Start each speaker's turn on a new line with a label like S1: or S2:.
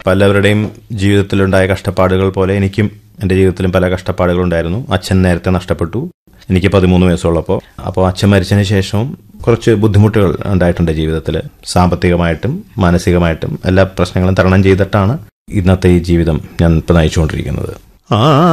S1: പലവരുടെയും ജീവിതത്തിലുണ്ടായ കഷ്ടപ്പാടുകൾ പോലെ എനിക്കും എൻ്റെ ജീവിതത്തിലും പല കഷ്ടപ്പാടുകളുണ്ടായിരുന്നു. അച്ഛൻ നേരത്തെ നഷ്ടപ്പെട്ടു, എനിക്ക് 13 വയസ്സുള്ളപ്പോൾ. അപ്പോൾ അച്ഛൻ മരിച്ചതിന് ശേഷവും കുറച്ച് ബുദ്ധിമുട്ടുകൾ ഉണ്ടായിട്ടുണ്ട് ജീവിതത്തിൽ. സാമ്പത്തികമായിട്ടും മാനസികമായിട്ടും എല്ലാ പ്രശ്നങ്ങളും തരണം ചെയ്തിട്ടാണ് ഇന്നത്തെ ഈ ജീവിതം ഞാൻ ഇപ്പം നയിച്ചുകൊണ്ടിരിക്കുന്നത്.